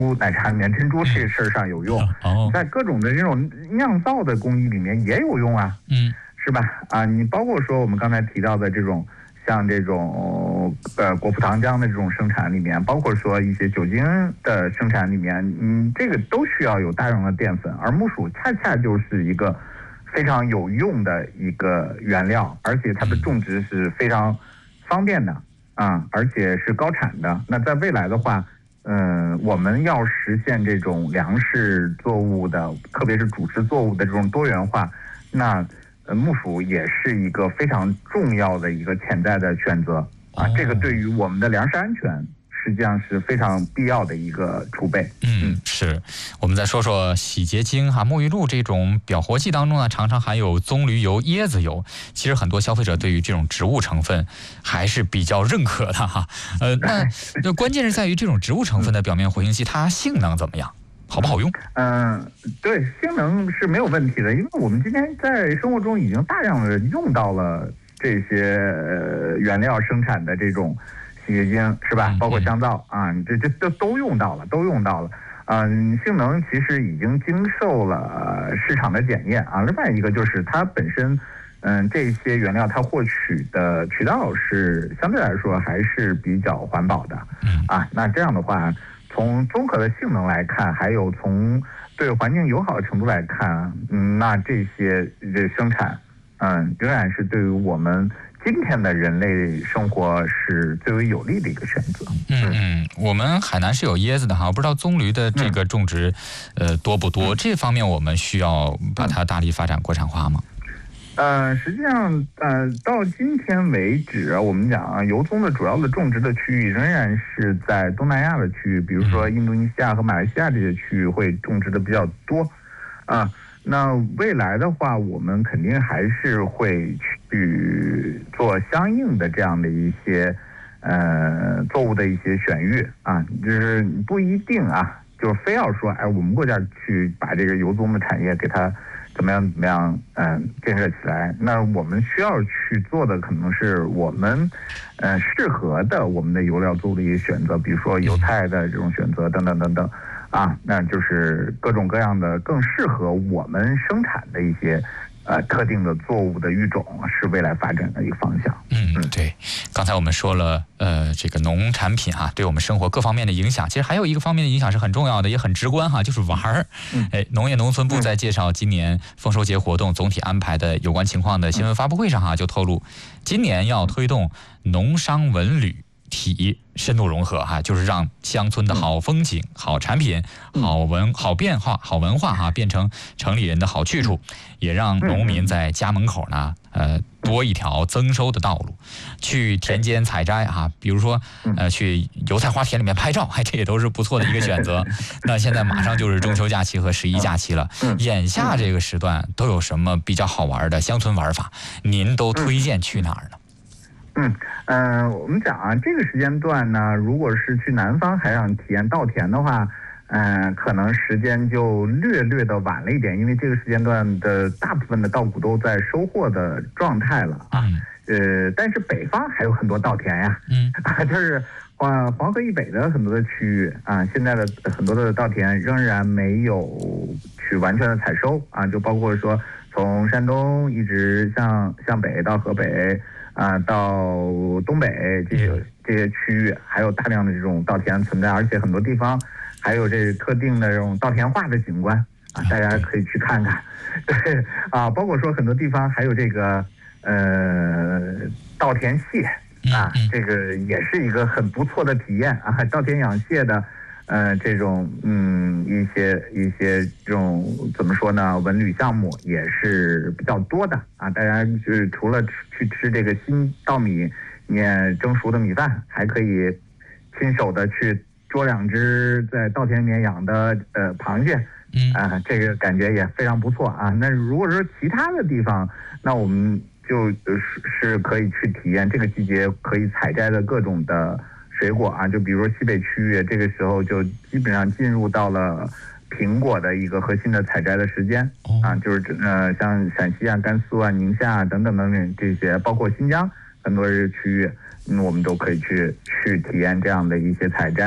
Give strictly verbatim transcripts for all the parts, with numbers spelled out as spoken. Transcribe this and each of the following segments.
奶茶里面珍珠这事儿上有用，在各种的这种酿造的工艺里面也有用啊， 嗯， 是吧？啊，你包括说我们刚才提到的这种，像这种呃果葡糖浆的这种生产里面，包括说一些酒精的生产里面，嗯，这个都需要有大量的淀粉，而木薯恰恰就是一个非常有用的一个原料，而且它的种植是非常方便的啊，而且是高产的。那在未来的话，嗯，我们要实现这种粮食作物的，特别是主食作物的这种多元化，那呃木薯也是一个非常重要的一个潜在的选择啊。这个对于我们的粮食安全实际上是非常必要的一个储备。 嗯，是。我们再说说洗洁精哈，沐浴露这种表活剂当中呢，常常含有棕榈油、椰子油。其实很多消费者对于这种植物成分还是比较认可的哈。呃，那那关键是在于这种植物成分的表面活性剂，它性能怎么样？好不好用？ 嗯，对，性能是没有问题的，因为我们今天在生活中已经大量的用到了这些呃原料生产的这种洗洁精，是吧？包括香皂啊，这这都都用到了，都用到了。嗯，性能其实已经经受了市场的检验啊。另外一个就是它本身，嗯，这些原料它获取的渠道是相对来说还是比较环保的啊。那这样的话，从综合的性能来看，还有从对环境友好的程度来看，嗯，那这些这生产，嗯，仍然是对于我们今天的人类生活是最为有利的一个选择。 嗯嗯，我们海南是有椰子的哈，我不知道棕榈的这个种植，嗯、呃多不多？这方面我们需要把它大力发展国产化吗？ 呃，实际上，呃，到今天为止，我们讲啊，油棕的主要的种植的区域仍然是在东南亚的区域，比如说印度尼西亚和马来西亚这些区域会种植的比较多，啊。那未来的话，我们肯定还是会去做相应的这样的一些呃作物的一些选育啊，就是不一定啊，就是非要说哎，我们国家去把这个油棕的产业给它怎么样怎么样嗯、呃、建设起来。那我们需要去做的可能是我们呃适合的我们的油料作物的一些选择，比如说油菜的这种选择等等等等。啊，那就是各种各样的更适合我们生产的一些呃特定的作物的育种，是未来发展的一个方向。 嗯嗯，对。刚才我们说了，呃，这个农产品哈、啊，对我们生活各方面的影响，其实还有一个方面的影响是很重要的，也很直观哈，就是玩儿。嗯、哎，农业农村部在介绍今年丰收节活动总体安排的有关情况的新闻发布会上哈、啊，就透露，今年要推动农商文旅体深度融合哈，就是让乡村的好风景、好产品、好文、好变化、好文化哈，变成城里人的好去处，也让农民在家门口呢，呃，多一条增收的道路。去田间采摘哈，比如说呃，去油菜花田里面拍照，哎，这也都是不错的一个选择。那现在马上就是中秋假期和十一假期了，眼下这个时段都有什么比较好玩的乡村玩法？您都推荐去哪儿呢？ 嗯嗯、呃，我们讲啊，这个时间段呢，如果是去南方还想体验稻田的话，嗯、呃，可能时间就略略的晚了一点，因为这个时间段的大部分的稻谷都在收获的状态了啊。呃，但是北方还有很多稻田呀，嗯，就是黄黄河以北的很多的区域啊，现在的很多的稻田仍然没有去完全的采收啊，就包括说从山东一直向向北到河北。啊，到东北这些这些区域，还有大量的这种稻田存在，而且很多地方还有这特定的这种稻田化的景观啊，大家可以去看看。对啊，包括说很多地方还有这个呃稻田蟹啊，这个也是一个很不错的体验啊，稻田养蟹的。呃，这种嗯一些一些这种怎么说呢，文旅项目也是比较多的啊。大家就是除了去吃这个新稻米面蒸熟的米饭，还可以亲手的去捉两只在稻田里面养的呃螃蟹，啊、呃，这个感觉也非常不错啊。那如果说其他的地方，那我们就是是可以去体验这个季节可以采摘的各种的。水果啊，就比如说西北区域，这个时候就基本上进入到了苹果的一个核心的采摘的时间啊，就是呃像陕西啊、甘肃啊、宁夏啊等等等等这些，包括新疆很多区域，嗯，我们都可以去去体验这样的一些采摘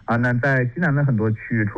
啊，那在西南的很多区域。